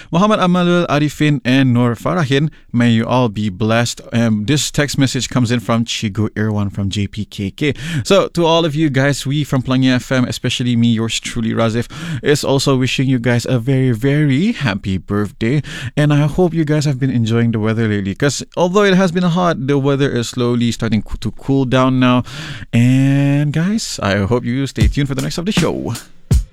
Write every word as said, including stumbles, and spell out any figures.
Muhammad Amalul, Arifin, and Noor Farahin. May you all be blessed. Um, this text message comes in from Chigo Irwan from J P K K. So to all of you guys, we from Pelangi F M, especially me, yours truly, Razif, is also wishing you guys a very, very happy birthday. And I hope you guys have been enjoying the weather lately, because although it has been hot, the weather is slowly starting to cool down now. And guys, I hope you stay tuned for the next of the show.